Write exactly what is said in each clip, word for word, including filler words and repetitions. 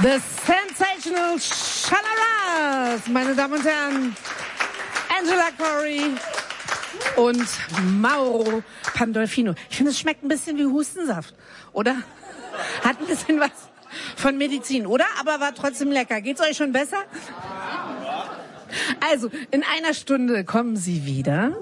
The Sensational Shalaras, meine Damen und Herren, Angela Cory und Mauro Pandolfino. Ich finde, es schmeckt ein bisschen wie Hustensaft, oder? Hat ein bisschen was von Medizin, oder? Aber war trotzdem lecker. Geht's euch schon besser? Also, in einer Stunde kommen sie wieder.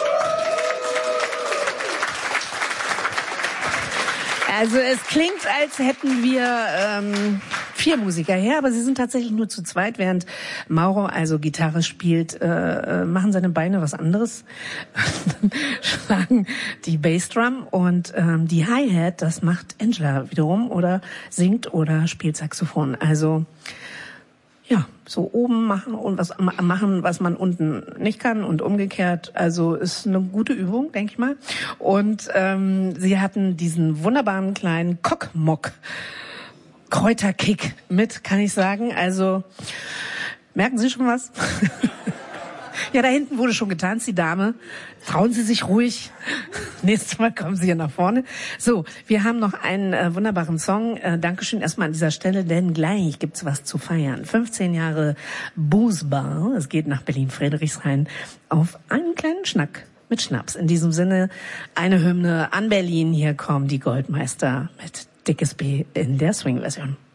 Also es klingt, als hätten wir ähm, vier Musiker her, aber sie sind tatsächlich nur zu zweit, während Mauro also Gitarre spielt, äh, machen seine Beine was anderes, schlagen die Bassdrum und ähm, die Hi-Hat, das macht Angela wiederum oder singt oder spielt Saxophon. Also ja, so oben machen und was machen, was man unten nicht kann und umgekehrt. Also ist eine gute Übung, denke ich mal. Und ähm, sie hatten diesen wunderbaren kleinen Cockmock Kräuterkick mit, kann ich sagen. Also merken Sie schon was? Ja, da hinten wurde schon getanzt, die Dame. Trauen Sie sich ruhig. Nächstes Mal kommen Sie hier nach vorne. So, wir haben noch einen äh, wunderbaren Song. Äh, Dankeschön erstmal an dieser Stelle, denn gleich gibt's was zu feiern. fünfzehn Jahre Boozbar. Es geht nach Berlin-Friedrichshain auf einen kleinen Schnack mit Schnaps. In diesem Sinne eine Hymne an Berlin. Hier kommen die Goldmeister mit Dickes B in der Swing-Version.